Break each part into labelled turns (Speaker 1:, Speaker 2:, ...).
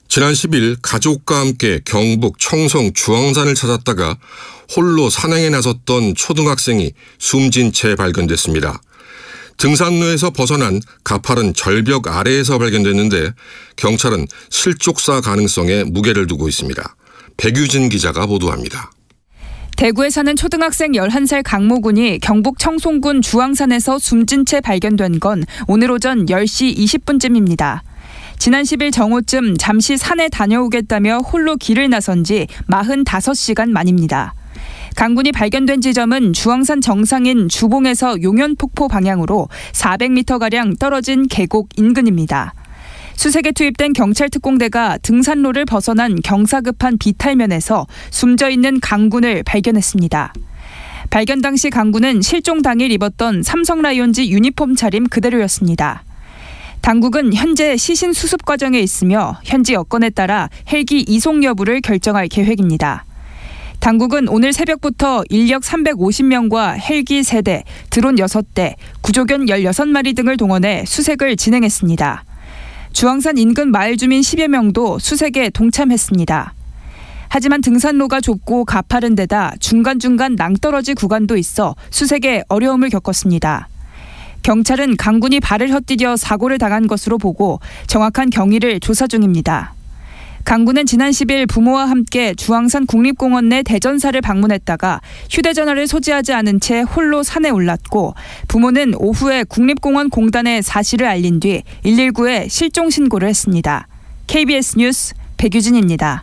Speaker 1: 지난 10일 가족과 함께 경북 청송 주황산을 찾았다가 홀로 산행에 나섰던 초등학생이 숨진 채 발견됐습니다. 등산로에서 벗어난 가파른 절벽 아래에서 발견됐는데 경찰은 실족사 가능성에 무게를 두고 있습니다. 백유진 기자가 보도합니다.
Speaker 2: 대구에 사는 초등학생 11살 강모 군이 경북 청송군 주황산에서 숨진 채 발견된 건 오늘 오전 10시 20분쯤입니다. 지난 10일 정오쯤 잠시 산에 다녀오겠다며 홀로 길을 나선 지 45시간 만입니다. 강 군이 발견된 지점은 주황산 정상인 주봉에서 용연폭포 방향으로 400m가량 떨어진 계곡 인근입니다. 수색에 투입된 경찰 특공대가 등산로를 벗어난 경사급한 비탈면에서 숨져 있는 강 군을 발견했습니다. 발견 당시 강 군은 실종 당일 입었던 삼성 라이온즈 유니폼 차림 그대로였습니다. 당국은 현재 시신 수습 과정에 있으며 현지 여건에 따라 헬기 이송 여부를 결정할 계획입니다. 당국은 오늘 새벽부터 인력 350명과 헬기 3대, 드론 6대, 구조견 16마리 등을 동원해 수색을 진행했습니다. 주황산 인근 마을 주민 10여 명도 수색에 동참했습니다. 하지만 등산로가 좁고 가파른 데다 중간중간 낭떠러지 구간도 있어 수색에 어려움을 겪었습니다. 경찰은 강 군이 발을 헛디뎌 사고를 당한 것으로 보고 정확한 경위를 조사 중입니다. 강 군은 지난 10일 부모와 함께 주황산 국립공원 내 대전사를 방문했다가 휴대전화를 소지하지 않은 채 홀로 산에 올랐고 부모는 오후에 국립공원 공단에 사실을 알린 뒤 119에 실종 신고를 했습니다. KBS 뉴스 백유진입니다.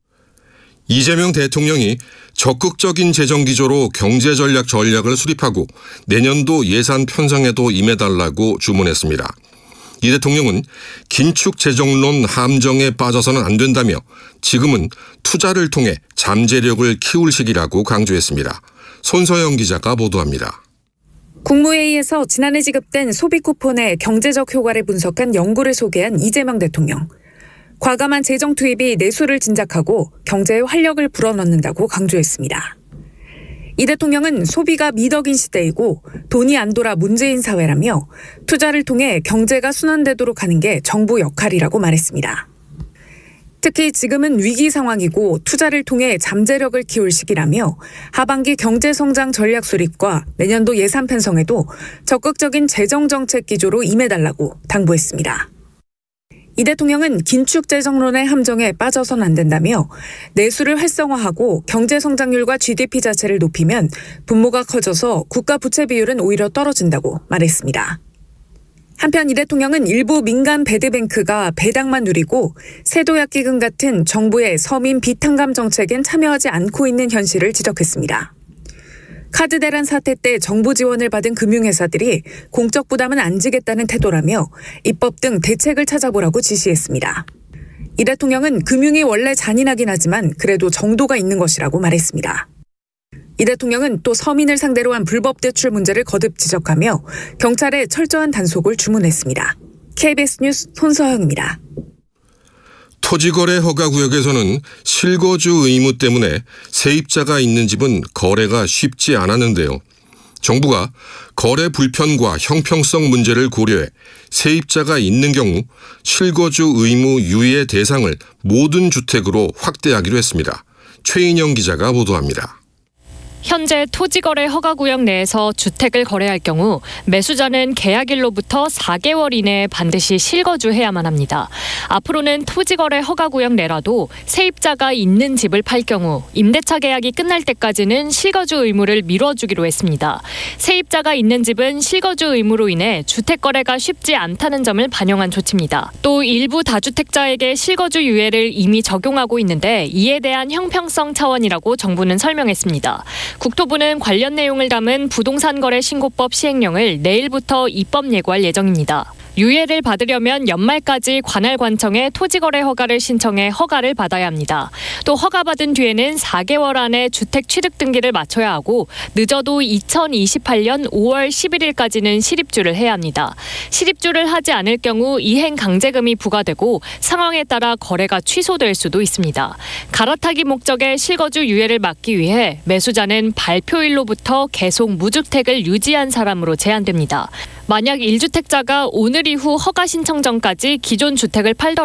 Speaker 1: 이재명 대통령이 적극적인 재정 기조로 경제 전략을 수립하고 내년도 예산 편성에도 임해달라고 주문했습니다. 이 대통령은 긴축 재정론 함정에 빠져서는 안 된다며 지금은 투자를 통해 잠재력을 키울 시기라고 강조했습니다. 손서영 기자가 보도합니다.
Speaker 3: 국무회의에서 지난해 지급된 소비 쿠폰의 경제적 효과를 분석한 연구를 소개한 이재명 대통령. 과감한 재정 투입이 내수를 진작하고 경제에 활력을 불어넣는다고 강조했습니다. 이 대통령은 소비가 미덕인 시대이고 돈이 안 돌아 문재인 사회라며 투자를 통해 경제가 순환되도록 하는 게 정부 역할이라고 말했습니다. 특히 지금은 위기 상황이고 투자를 통해 잠재력을 키울 시기라며 하반기 경제성장 전략 수립과 내년도 예산 편성에도 적극적인 재정정책 기조로 임해달라고 당부했습니다. 이 대통령은 긴축 재정론의 함정에 빠져선 안 된다며 내수를 활성화하고 경제 성장률과 GDP 자체를 높이면 분모가 커져서 국가 부채 비율은 오히려 떨어진다고 말했습니다. 한편 이 대통령은 일부 민간 배드뱅크가 배당만 누리고 세도약기금 같은 정부의 서민 비탕감 정책엔 참여하지 않고 있는 현실을 지적했습니다. 카드 대란 사태 때 정부 지원을 받은 금융회사들이 공적 부담은 안 지겠다는 태도라며 입법 등 대책을 찾아보라고 지시했습니다. 이 대통령은 금융이 원래 잔인하긴 하지만 그래도 정도가 있는 것이라고 말했습니다. 이 대통령은 또 서민을 상대로 한 불법 대출 문제를 거듭 지적하며 경찰에 철저한 단속을 주문했습니다. KBS 뉴스 손서영입니다.
Speaker 1: 토지거래 허가구역에서는 실거주 의무 때문에 세입자가 있는 집은 거래가 쉽지 않았는데요. 정부가 거래 불편과 형평성 문제를 고려해 세입자가 있는 경우 실거주 의무 유예 대상을 모든 주택으로 확대하기로 했습니다. 최인영 기자가 보도합니다.
Speaker 4: 현재 토지거래 허가구역 내에서 주택을 거래할 경우 매수자는 계약일로부터 4개월 이내에 반드시 실거주해야만 합니다. 앞으로는 토지거래 허가구역 내라도 세입자가 있는 집을 팔 경우 임대차 계약이 끝날 때까지는 실거주 의무를 미뤄주기로 했습니다. 세입자가 있는 집은 실거주 의무로 인해 주택거래가 쉽지 않다는 점을 반영한 조치입니다. 또 일부 다주택자에게 실거주 유예를 이미 적용하고 있는데 이에 대한 형평성 차원이라고 정부는 설명했습니다. 국토부는 관련 내용을 담은 부동산 거래 신고법 시행령을 내일부터 입법 예고할 예정입니다. 유예를 받으려면 연말까지 관할관청에 토지거래 허가를 신청해 허가를 받아야 합니다. 또 허가받은 뒤에는 4개월 안에 주택 취득 등기를 마쳐야 하고 늦어도 2028년 5월 11일까지는 실입주를 해야 합니다. 실입주를 하지 않을 경우 이행 강제금이 부과되고 상황에 따라 거래가 취소될 수도 있습니다. 갈아타기 목적의 실거주 유예를 막기 위해 매수자는 발표일로부터 계속 무주택을 유지한 사람으로 제한됩니다. 만약 1주택자가 오늘 이후 허가 신청 전까지 기존 주택을 팔더라도